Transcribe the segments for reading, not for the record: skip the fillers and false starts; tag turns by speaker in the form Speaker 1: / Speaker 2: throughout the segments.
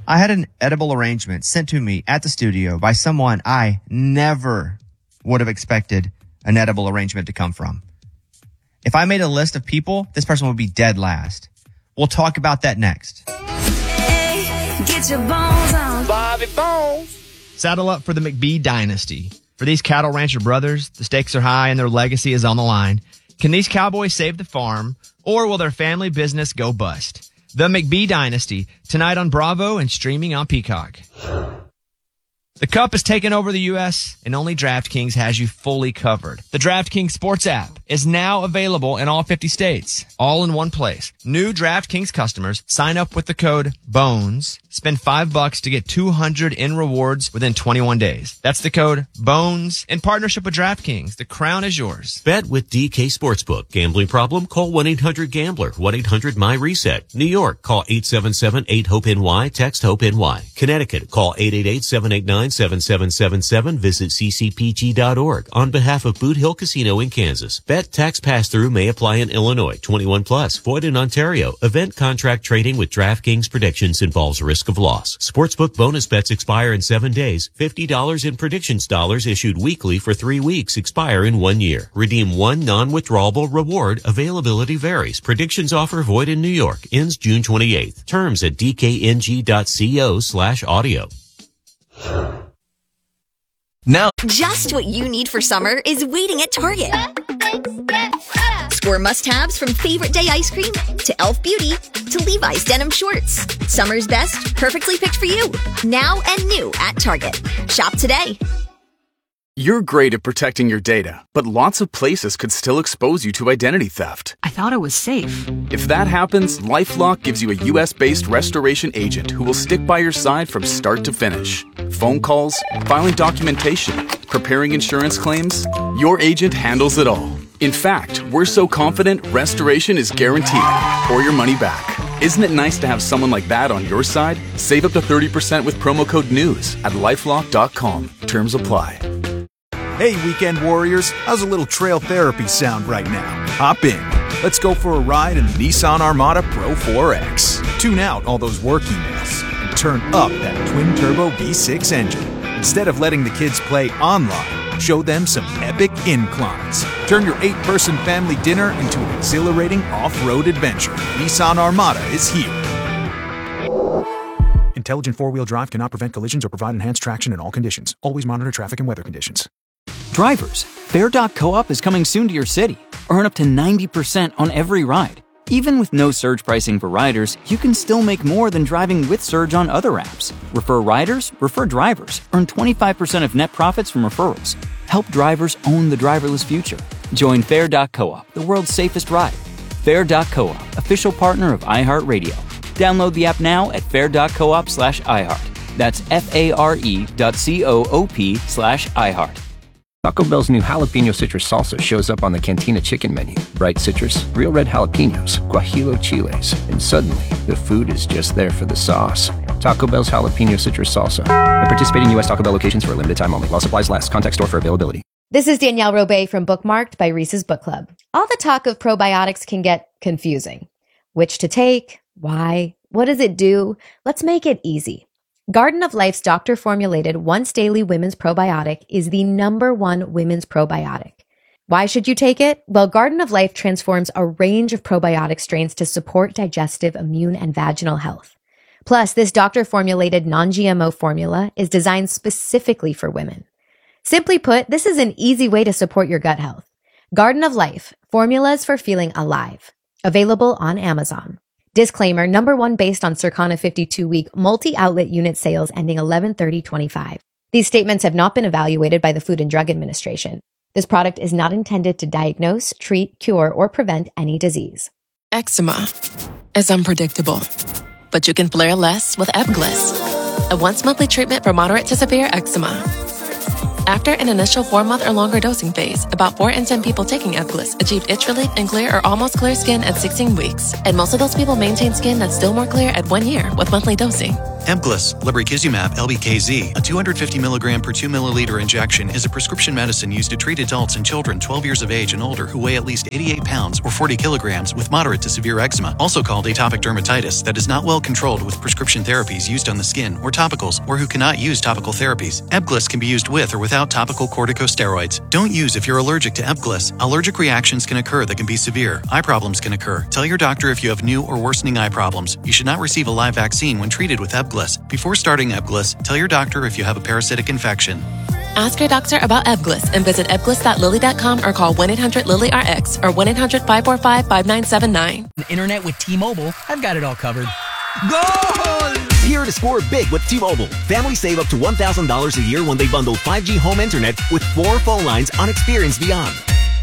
Speaker 1: I had an edible arrangement sent to me at the studio by someone I never would have expected an edible arrangement to come from. If I made a list of people, this person would be dead last. We'll talk about that next.
Speaker 2: Hey, get your bones on.
Speaker 3: Bobby Bones.
Speaker 4: Saddle up for the McBee dynasty. For these cattle rancher brothers, the stakes are high and their legacy is on the line. Can these cowboys save the farm, or will their family business go bust? The McBee dynasty, tonight on Bravo and streaming on Peacock. The Cup has taken over the U.S., and only DraftKings has you fully covered. The DraftKings Sports app is now available in all 50 states, all in one place. New DraftKings customers sign up with the code BONES, spend $5 to get $200 in rewards within 21 days. That's the code BONES in partnership with DraftKings. The crown is yours.
Speaker 5: Bet with DK Sportsbook. Gambling problem? Call 1-800-GAMBLER. 1-800-MY-RESET. New York, call 877-8-HOPE-NY. Text HOPE-NY. Connecticut, call 888-789-7777. Visit ccpg.org. On behalf of Boot Hill Casino in Kansas. Bet tax pass-through may apply in Illinois. 21 plus. Void in Ontario. Event contract trading with DraftKings predictions involves risk of loss. Sportsbook bonus bets expire in 7 days. $50 in predictions dollars issued weekly for 3 weeks expire in 1 year. Redeem one non-withdrawable reward. Availability varies. Predictions offer void in New York. Ends June 28th. Terms at dkng.co/audio.
Speaker 6: Now, just what you need for summer is waiting at Target. Score must-haves from favorite day ice cream to Elf Beauty to Levi's denim shorts. Summer's best, perfectly picked for you. Now and new at Target. Shop today.
Speaker 7: You're great at protecting your data, but lots of places could still expose you to identity theft.
Speaker 8: I thought it was safe.
Speaker 7: If that happens, LifeLock gives you a U.S.-based restoration agent who will stick by your side from start to finish. Phone calls, filing documentation, preparing insurance claims, your agent handles it all. In fact, we're so confident restoration is guaranteed or your money back. Isn't it nice to have someone like that on your side? Save up to 30% with promo code NEWS at LifeLock.com. Terms apply.
Speaker 9: Hey, weekend warriors, how's a little trail therapy sound right now? Hop in. Let's go for a ride in the Nissan Armada Pro 4X. Tune out all those work emails and turn up that twin-turbo V6 engine. Instead of letting the kids play online, show them some epic inclines. Turn your 8-person family dinner into an exhilarating off-road adventure. Nissan Armada is here. Intelligent four-wheel drive cannot prevent collisions or provide enhanced traction in all conditions. Always monitor traffic and weather conditions.
Speaker 10: Drivers, Fair.coop is coming soon to your city. Earn up to 90% on every ride. Even with no surge pricing for riders, you can still make more than driving with Surge on other apps. Refer riders, refer drivers. Earn 25% of net profits from referrals. Help drivers own the driverless future. Join Fair.coop, the world's safest ride. Fair.coop, official partner of iHeartRadio. Download the app now at fair.coop/iHeart. That's FARE.coop/iHeart.
Speaker 11: Taco Bell's new jalapeno citrus salsa shows up on the Cantina chicken menu. Bright citrus, real red jalapenos, guajillo chiles, and suddenly the food is just there for the sauce. Taco Bell's jalapeno citrus salsa. At participating U.S. Taco Bell locations for a limited time only. While supplies last. Contact store for availability.
Speaker 12: This is Danielle Robay from Bookmarked by Reese's Book Club. All the talk of probiotics can get confusing. Which to take? Why? What does it do? Let's make it easy. Garden of Life's doctor-formulated once-daily women's probiotic is the #1 women's probiotic. Why should you take it? Well, Garden of Life transforms a range of probiotic strains to support digestive, immune, and vaginal health. Plus, this doctor-formulated non-GMO formula is designed specifically for women. Simply put, this is an easy way to support your gut health. Garden of Life, formulas for feeling alive. Available on Amazon. Disclaimer, #1 based on Circana 52-week multi-outlet unit sales ending 11/30/25. These statements have not been evaluated by the Food and Drug Administration. This product is not intended to diagnose, treat, cure, or prevent any disease.
Speaker 13: Eczema is unpredictable, but you can flare less with Ebglyss, a once-monthly treatment for moderate to severe eczema. After an initial 4-month or longer dosing phase, about 4 in 10 people taking Ebglyss achieved itch relief and clear or almost clear skin at 16 weeks. And most of those people maintain skin that's still more clear at 1 year with monthly dosing.
Speaker 3: Ebglyss, lebrikizumab LBKZ, a 250 milligram per 2 milliliter injection, is a prescription medicine used to treat adults and children 12 years of age and older who weigh at least 88 pounds or 40 kilograms with moderate to severe eczema, also called atopic dermatitis, that is not well controlled with prescription therapies used on the skin or topicals, or who cannot use topical therapies. Ebglyss can be used with or without topical corticosteroids. Don't use if you're allergic to Ebglyss. Allergic reactions can occur that can be severe. Eye problems can occur. Tell your doctor if you have new or worsening eye problems. You should not receive a live vaccine when treated with Ebglyss. Before starting Ebglyss, tell your doctor if you have a parasitic infection.
Speaker 13: Ask your doctor about Ebglyss and visit ebglyss.lilly.com or call 1-800-LILY-RX or 1-800-545-5979.
Speaker 8: Internet with T-Mobile, I've got it all covered.
Speaker 14: Goal! Here to score big with T-Mobile. Families save up to $1,000 a year when they bundle 5G home internet with 4 phone lines on Experience Beyond.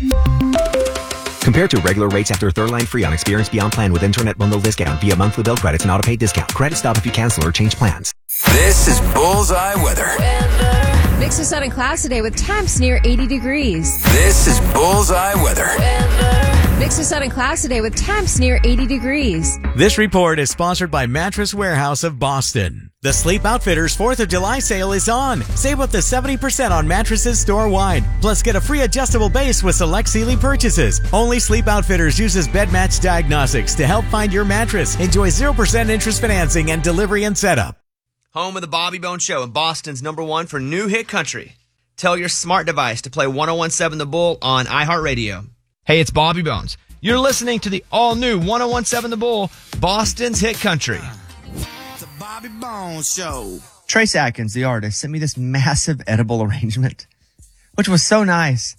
Speaker 14: Compared to regular rates after third line free on Experience Beyond plan with internet bundle discount via monthly bill credits and auto-pay discount. Credit stop if you cancel or change plans.
Speaker 15: This is Bullseye Weather.
Speaker 16: Mix of sun and clouds today with temps near 80 degrees.
Speaker 15: This is Bullseye Weather.
Speaker 16: Mix of sun and clouds today with temps near 80 degrees.
Speaker 17: This report is sponsored by Mattress Warehouse of Boston. The Sleep Outfitters 4th of July sale is on. Save up to 70% on mattresses store-wide. Plus, get a free adjustable base with select Sealy purchases. Only Sleep Outfitters uses BedMatch Diagnostics to help find your mattress. Enjoy 0% interest financing and delivery and setup.
Speaker 4: Home of the Bobby Bones Show and Boston's #1 for new hit country. Tell your smart device to play 1017 The Bull on iHeartRadio. Hey, it's Bobby Bones. You're listening to the all-new 1017 The Bull, Boston's hit country.
Speaker 15: It's a Bobby Bones Show.
Speaker 1: Trace Atkins, the artist, sent me this massive edible arrangement, which was so nice.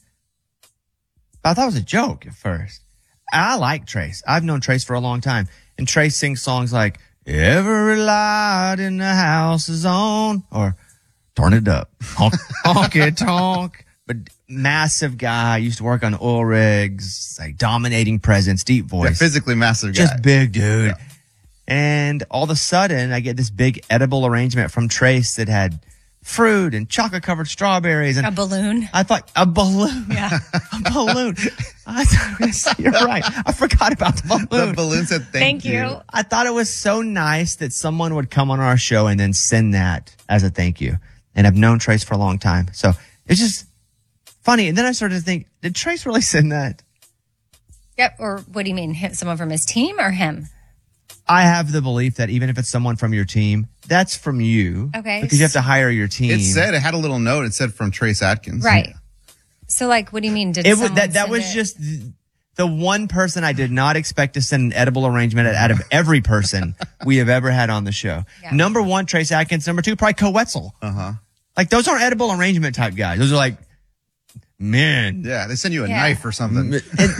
Speaker 1: I thought it was a joke at first. I like Trace. I've known Trace for a long time. And Trace sings songs like, every light in the house is on, or turn it up, honky tonk. But massive guy, used to work on oil rigs, like dominating presence, deep voice.
Speaker 18: Yeah, physically massive guy.
Speaker 1: Just big dude. Yeah. And all of a sudden, I get this big edible arrangement from Trace that had fruit and chocolate-covered strawberries. And
Speaker 19: a balloon.
Speaker 1: I thought, a balloon.
Speaker 19: Yeah.
Speaker 1: A balloon. I thought it was, you're right. I forgot about the balloon.
Speaker 18: The balloon said thank you.
Speaker 1: I thought it was so nice that someone would come on our show and then send that as a thank you. And I've known Trace for a long time. So it's just funny. And then I started to think, did Trace really send that?
Speaker 19: Yep. Or what do you mean? Someone from his team or him?
Speaker 1: I have the belief that even if it's someone from your team, that's from you.
Speaker 19: Okay.
Speaker 1: Because you have to hire your team.
Speaker 18: It had a little note. It said from Trace Atkins.
Speaker 19: Right. So, like, what do you mean? Did someone
Speaker 1: that was just the one person I did not expect to send an edible arrangement out of every person we have ever had on the show. Yeah. Number 1, Trace Atkins. Number 2, probably Co Wetzel. Like, those aren't edible arrangement type guys. Those are like, man.
Speaker 18: Yeah, they send you a knife or something.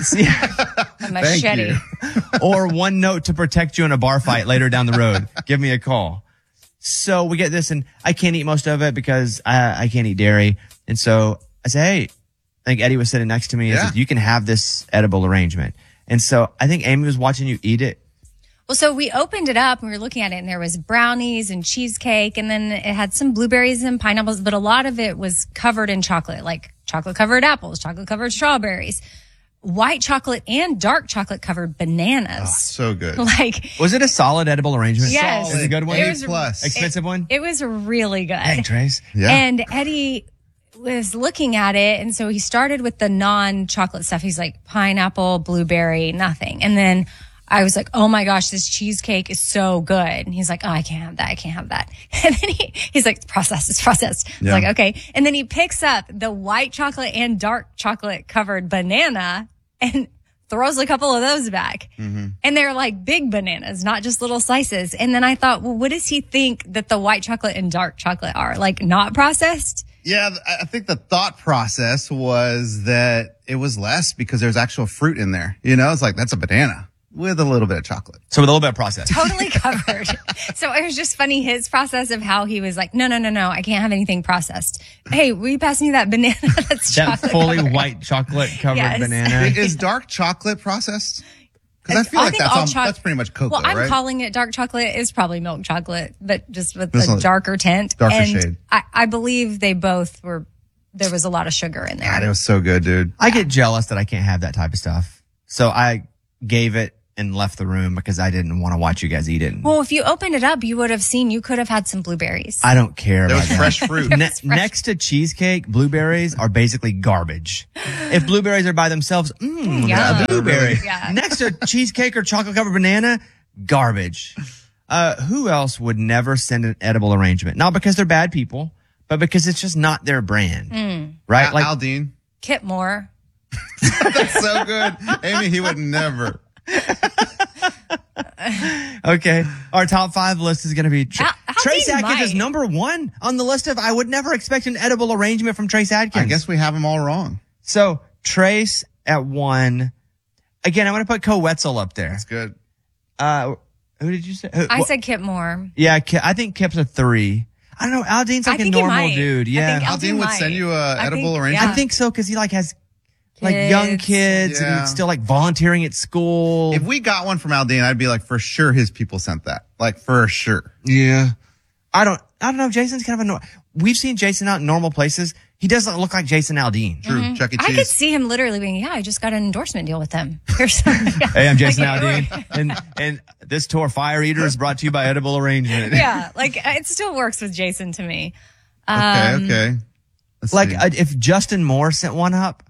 Speaker 19: A machete.
Speaker 1: Or one note to protect you in a bar fight later down the road. Give me a call. So we get this, and I can't eat most of it because I can't eat dairy. And so I say, hey, I think Eddie was sitting next to me. I said, you can have this edible arrangement. And so I think Amy was watching you eat it.
Speaker 19: Well, so we opened it up and we were looking at it, and there was brownies and cheesecake, and then it had some blueberries and pineapples, but a lot of it was covered in chocolate, like chocolate-covered apples, chocolate-covered strawberries, white chocolate and dark chocolate-covered bananas.
Speaker 18: Oh, so good.
Speaker 19: Like,
Speaker 1: was it a solid edible arrangement?
Speaker 19: Yes.
Speaker 1: Is it a good one?
Speaker 19: It was
Speaker 18: plus.
Speaker 1: Expensive one?
Speaker 19: It was really good.
Speaker 1: Dang, Trace.
Speaker 18: Yeah.
Speaker 19: And Eddie was looking at it, and so he started with the non-chocolate stuff. He's like, pineapple, blueberry, nothing. And then I was like, oh my gosh, this cheesecake is so good. And he's like, oh, I can't have that. I can't have that. And then he's like, it's processed. Yeah. I was like, okay. And then he picks up the white chocolate and dark chocolate covered banana and throws a couple of those back. Mm-hmm. And they're like big bananas, not just little slices. And then I thought, well, what does he think that the white chocolate and dark chocolate are? Like, not processed?
Speaker 18: Yeah, I think the thought process was that it was less because there's actual fruit in there. You know, it's like, that's a banana with a little bit of chocolate.
Speaker 1: So with a little bit of process.
Speaker 19: Totally covered. So it was just funny, his process of how he was like, no, I can't have anything processed. Hey, will you pass me that banana that's
Speaker 1: that
Speaker 19: chocolate
Speaker 1: fully
Speaker 19: covered?
Speaker 1: white chocolate covered banana?
Speaker 18: Is dark chocolate processed? Because I feel like that's pretty much cocoa,
Speaker 19: well, I'm
Speaker 18: right?
Speaker 19: calling it dark chocolate. It's probably milk chocolate, but just with a darker tint.
Speaker 18: Darker shade.
Speaker 19: I believe they both were, there was a lot of sugar in there.
Speaker 18: God, it was so good, dude.
Speaker 1: I get jealous that I can't have that type of stuff. So I gave it and left the room because I didn't want to watch you guys eat it.
Speaker 19: Well, if you opened it up, you would have seen you could have had some blueberries.
Speaker 1: I don't care
Speaker 18: There
Speaker 1: about
Speaker 18: was
Speaker 1: that.
Speaker 18: fresh fruit.
Speaker 1: Next to cheesecake, blueberries are basically garbage. If blueberries are by themselves,
Speaker 19: yeah.
Speaker 1: a blueberry.
Speaker 19: Yeah.
Speaker 1: Next to cheesecake or chocolate covered banana, garbage. Who else would never send an edible arrangement? Not because they're bad people, but because it's just not their brand. Right?
Speaker 18: Like Aldine.
Speaker 19: Kip Moore.
Speaker 18: That's so good. Amy, he would never.
Speaker 1: Okay. Our top 5 list is going to be Trace
Speaker 19: Aldine
Speaker 1: Atkins is
Speaker 19: might.
Speaker 1: number 1 on the list of I would never expect an edible arrangement from Trace Atkins.
Speaker 18: I guess we have them all wrong.
Speaker 1: So Trace at 1. Again, I'm going to put Co Wetzel up there.
Speaker 18: That's good.
Speaker 1: Who did you say?
Speaker 19: I said Kip Moore.
Speaker 1: Yeah, I think Kip's a 3. I don't know. Aldine's like
Speaker 19: I
Speaker 1: a
Speaker 19: think he
Speaker 1: normal
Speaker 19: might.
Speaker 1: dude. Yeah.
Speaker 18: Aldine would send you a edible arrangement.
Speaker 1: I think so because he like has like young kids
Speaker 18: Yeah.
Speaker 1: and he's still like volunteering at school.
Speaker 18: If we got one from Aldine, I'd be like, for sure his people sent that. Like, for sure.
Speaker 1: Yeah. I don't know. Jason's kind of we've seen Jason out in normal places. He doesn't look like Jason Aldean.
Speaker 18: True. Chuck E.
Speaker 19: I could
Speaker 18: Cheese.
Speaker 19: see him literally being, I just got an endorsement deal with them. Here's something.
Speaker 1: Hey, I'm Jason Aldean. And this tour Fire Eater is brought to you by Edible Arrangement.
Speaker 19: Yeah, like it still works with Jason to me.
Speaker 18: Okay. Let's
Speaker 1: Like
Speaker 18: see.
Speaker 1: if Justin Moore sent one up,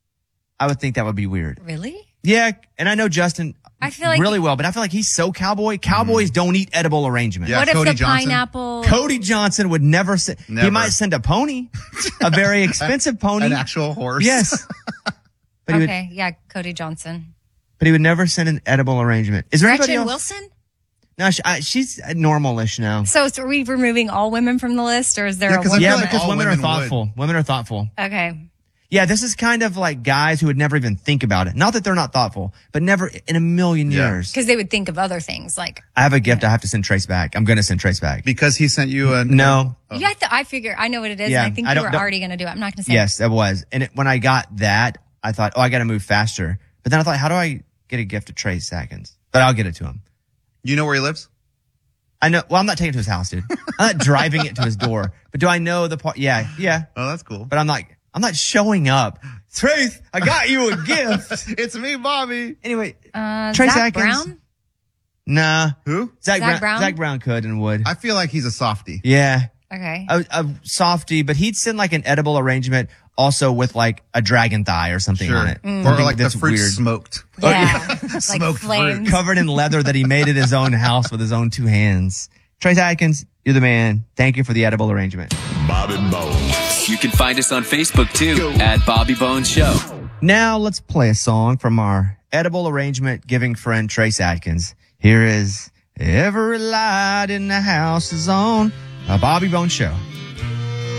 Speaker 1: I would think that would be weird.
Speaker 19: Really?
Speaker 1: Yeah, and I know Justin
Speaker 19: I feel like
Speaker 1: really well, but I feel like he's so cowboy. Cowboys don't eat edible arrangements.
Speaker 18: Yeah,
Speaker 19: what if
Speaker 18: Cody
Speaker 19: the
Speaker 18: Johnson.
Speaker 19: pineapple?
Speaker 1: Cody Johnson would never send. He
Speaker 18: Never.
Speaker 1: might send a pony, a very expensive pony.
Speaker 18: An actual horse.
Speaker 1: Yes. But he would,
Speaker 19: Okay, yeah, Cody Johnson.
Speaker 1: but he would never send an edible arrangement. Is there anybody
Speaker 19: Gretchen
Speaker 1: else?
Speaker 19: Wilson?
Speaker 1: No, she's normal-ish now.
Speaker 19: So are we removing all women from the list, or is there
Speaker 18: Yeah,
Speaker 19: a
Speaker 18: 'cause I
Speaker 19: one?
Speaker 18: feel
Speaker 1: Yeah,
Speaker 18: like
Speaker 1: because
Speaker 18: all
Speaker 1: women are
Speaker 18: women
Speaker 1: thoughtful. Women are thoughtful.
Speaker 19: Okay.
Speaker 1: Yeah, this is kind of like guys who would never even think about it. Not that they're not thoughtful, but never in a million
Speaker 18: Yeah.
Speaker 1: years.
Speaker 19: Because they would think of other things like,
Speaker 1: I have a gift I have to send Trace back. I'm going to send Trace back.
Speaker 18: Because he sent you a...
Speaker 1: No.
Speaker 19: yeah, I figure I know what it is.
Speaker 1: Yeah,
Speaker 19: and I think
Speaker 1: I
Speaker 19: you
Speaker 1: don't-
Speaker 19: were already going to do it. I'm not going to say
Speaker 1: Yes, that was. And when I got that, I thought, oh, I got to move faster. But then I thought, how do I get a gift to Trace Atkins? But I'll get it to him.
Speaker 18: You know where he lives?
Speaker 1: I know. Well, I'm not taking it to his house, dude. I'm not driving it to his door. But do I know the part? Yeah.
Speaker 18: Oh, that's cool.
Speaker 1: But I'm not showing up. Trace, I got you a gift.
Speaker 18: It's me, Bobby.
Speaker 1: Anyway, Trace
Speaker 19: Zach
Speaker 1: Atkins.
Speaker 19: Brown?
Speaker 1: Nah.
Speaker 18: Who?
Speaker 19: Zach Brown?
Speaker 1: Zach Brown could and would.
Speaker 18: I feel like he's a softie.
Speaker 1: Yeah.
Speaker 19: Okay.
Speaker 1: A softie, but he'd send like an edible arrangement also with like a dragon thigh or something
Speaker 18: Sure.
Speaker 1: on it.
Speaker 18: Or
Speaker 1: Something
Speaker 18: like the
Speaker 1: that's
Speaker 18: fruit
Speaker 1: weird.
Speaker 18: smoked.
Speaker 19: Yeah. like
Speaker 18: Smoked
Speaker 19: flames.
Speaker 1: Covered in leather that he made at his own house with his own 2 hands. Trace Atkins, you're the man. Thank you for the edible arrangement.
Speaker 20: Bobby Bones. You can find us on Facebook too at Bobby Bones Show.
Speaker 1: Now let's play a song from our edible arrangement giving friend Trace Atkins. Here is Every Light in the House is On, a Bobby Bones Show.